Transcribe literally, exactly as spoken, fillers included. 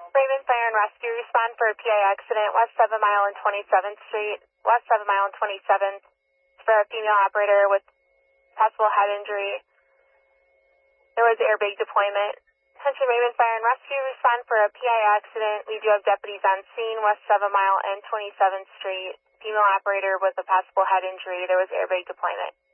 Raven Fire and Rescue, respond for a P I accident, West seven Mile and twenty-seventh Street, West seven Mile and twenty-seventh, for a female operator with possible head injury. There was airbag deployment. Attention Raven Fire and Rescue, respond for a P I accident. We do have deputies on scene, West seven Mile and twenty-seventh Street. Female operator with a possible head injury. There was airbag deployment.